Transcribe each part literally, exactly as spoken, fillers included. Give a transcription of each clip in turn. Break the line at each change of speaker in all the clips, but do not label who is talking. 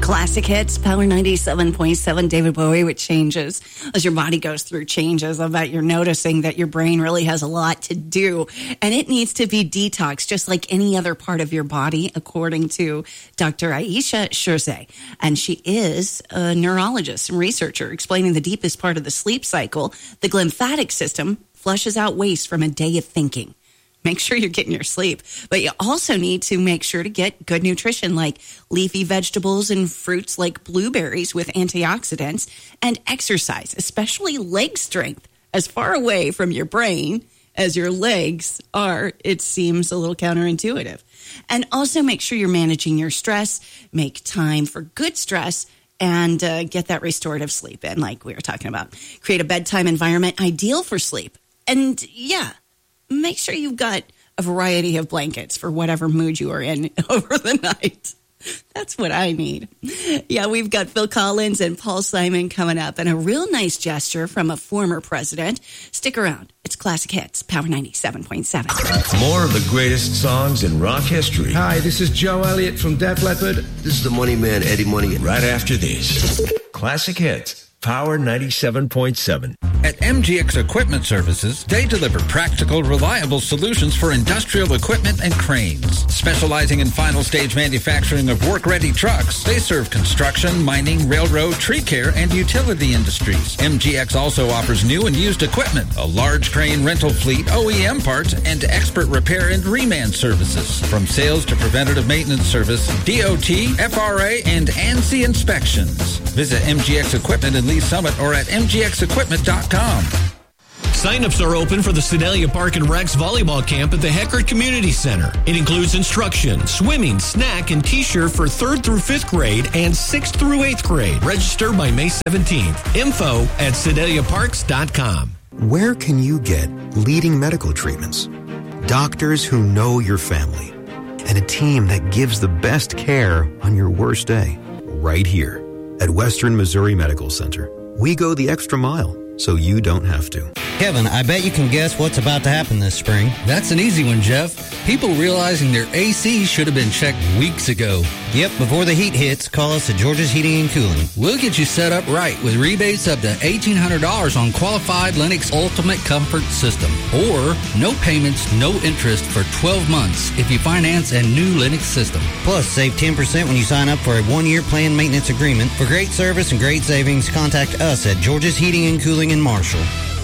Classic Hits, Power ninety-seven point seven, David Bowie with Changes. As your body goes through changes, I bet you're noticing that your brain really has a lot to do, and it needs to be detoxed just like any other part of your body, according to Doctor Aisha Shirzeh. And she is a neurologist and researcher explaining the deepest part of the sleep cycle. The glymphatic system flushes out waste from a day of thinking. Make sure you're getting your sleep, but you also need to make sure to get good nutrition like leafy vegetables and fruits like blueberries with antioxidants, and exercise, especially leg strength, as far away from your brain as your legs are. It seems a little counterintuitive. And also make sure you're managing your stress, make time for good stress, and uh, get that restorative sleep in like we were talking about. Create a bedtime environment ideal for sleep. And yeah, make sure you've got a variety of blankets for whatever mood you are in over the night. That's what I need. Yeah, we've got Phil Collins and Paul Simon coming up, and a real nice gesture from a former president. Stick around. It's Classic Hits, Power ninety-seven point seven.
More of the greatest songs in rock history.
Hi, this is Joe Elliott from Def Leppard.
This is the Money Man, Eddie Money.
Right after this, Classic Hits, Power ninety-seven point seven.
At M G X Equipment Services, they deliver practical, reliable solutions for industrial equipment and cranes. Specializing in final stage manufacturing of work-ready trucks, they serve construction, mining, railroad, tree care, and utility industries. M G X also offers new and used equipment, a large crane rental fleet, O E M parts, and expert repair and reman services. From sales to preventative maintenance service, D O T, F R A, and ANSI inspections. Visit M G X Equipment in Lee Summit or at m g x equipment dot com.
Sign-ups are open for the Sedalia Park and Recs volleyball camp at the Heckert Community Center. It includes instruction, swimming, snack, and t-shirt for third through fifth grade and sixth through eighth grade. Register by May seventeenth. Info at sedalia parks dot com.
Where can you get leading medical treatments, doctors who know your family, and a team that gives the best care on your worst day? Right here at Western Missouri Medical Center. We go the extra mile so you don't have to.
Kevin, I bet you can guess what's about to happen this spring.
That's an easy one, Jeff. People realizing their A C should have been checked weeks ago.
Yep, before the heat hits, call us at George's Heating and Cooling.
We'll get you set up right with rebates up to eighteen hundred dollars on qualified Lennox Ultimate Comfort System. Or no payments, no interest for twelve months if you finance a new Lennox system.
Plus, save ten percent when you sign up for a one-year planned maintenance agreement. For great service and great savings, contact us at George's Heating and Cooling in Marshall.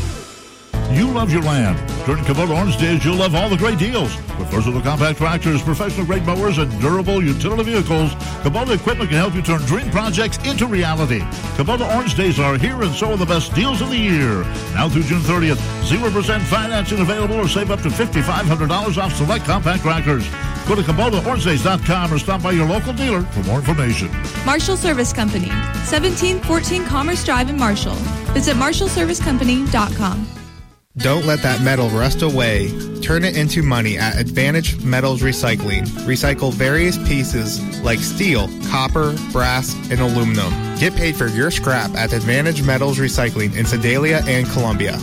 You love your land. During Kubota Orange Days, you'll love all the great deals. With versatile compact tractors, professional-grade mowers, and durable utility vehicles, Kubota Equipment can help you turn dream projects into reality. Kubota Orange Days are here, and so are the best deals of the year. Now through June thirtieth, zero percent financing available, or save up to five thousand five hundred dollars off select compact tractors. Go to Kubota Orange Days dot com or stop by your local dealer for more information.
Marshall Service Company, seventeen fourteen Commerce Drive in Marshall. Visit marshall service company dot com.
Don't let that metal rust away. Turn it into money at Advantage Metals Recycling. Recycle various pieces like steel, copper, brass, and aluminum. Get paid for your scrap at Advantage Metals Recycling in Sedalia and Columbia.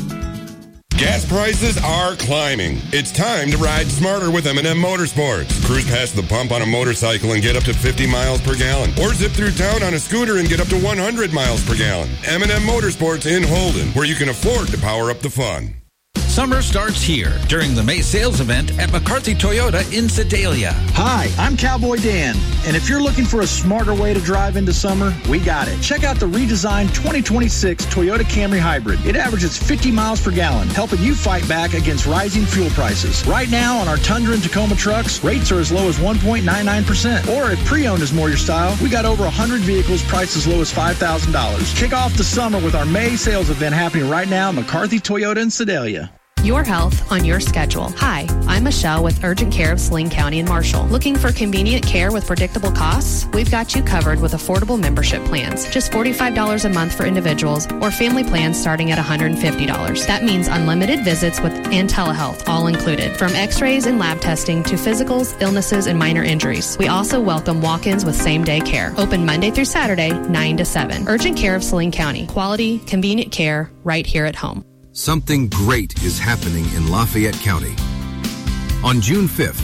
Gas prices are climbing. It's time to ride smarter with M and M Motorsports. Cruise past the pump on a motorcycle and get up to fifty miles per gallon. Or zip through town on a scooter and get up to one hundred miles per gallon. M and M Motorsports in Holden, where you can afford to power up the fun.
Summer starts here during the May sales event at McCarthy Toyota in Sedalia.
Hi, I'm Cowboy Dan, and if you're looking for a smarter way to drive into summer, we got it. Check out the redesigned twenty twenty-six Toyota Camry Hybrid. It averages fifty miles per gallon, helping you fight back against rising fuel prices. Right now on our Tundra and Tacoma trucks, rates are as low as one point nine nine percent. Or if pre-owned is more your style, we got over one hundred vehicles priced as low as five thousand dollars. Kick off the summer with our May sales event happening right now at McCarthy Toyota in Sedalia.
Your health on your schedule. Hi, I'm Michelle with Urgent Care of Saline County and Marshall. Looking for convenient care with predictable costs? We've got you covered with affordable membership plans. Just forty-five dollars a month for individuals or family plans starting at one hundred fifty dollars. That means unlimited visits with and telehealth, all included. From x-rays and lab testing to physicals, illnesses, and minor injuries. We also welcome walk-ins with same-day care. Open Monday through Saturday, nine to seven. Urgent Care of Saline County. Quality, convenient care right here at home.
Something great is happening in Lafayette County. On June fifth,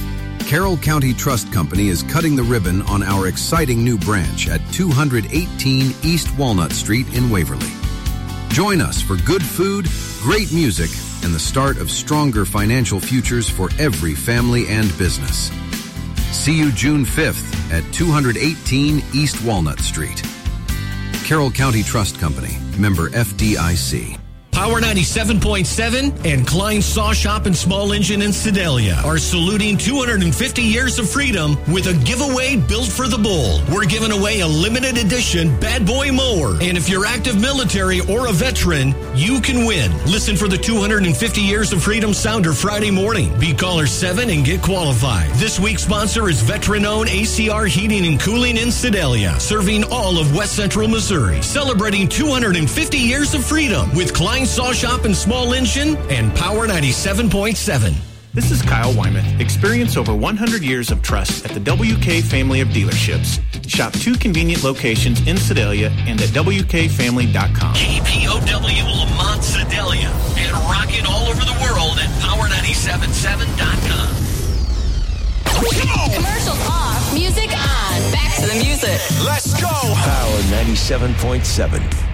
Carroll County Trust Company is cutting the ribbon on our exciting new branch at two eighteen East Walnut Street in Waverly. Join us for good food, great music, and the start of stronger financial futures for every family and business. See you June fifth at two eighteen East Walnut Street. Carroll County Trust Company, member F D I C.
Power ninety-seven point seven and Klein Saw Shop and Small Engine in Sedalia are saluting two hundred fifty years of freedom with a giveaway built for the bull. We're giving away a limited edition Bad Boy mower. And if you're active military or a veteran, you can win. Listen for the two hundred fifty years of freedom sounder Friday morning. Be caller seven and get qualified. This week's sponsor is veteran-owned A C R Heating and Cooling in Sedalia, serving all of West Central Missouri. Celebrating two hundred fifty years of freedom with Klein Saw Shop and Small Engine and Power ninety-seven point seven.
This is Kyle Wyman. Experience over one hundred years of trust at the W K family of dealerships. Shop two convenient locations in Sedalia and at W K family dot com.
K P O W Lamont Sedalia and rocking all over the world at power nine seven seven dot com.
Commercials off, music on. Back to the music.
Let's go. Power ninety-seven point seven.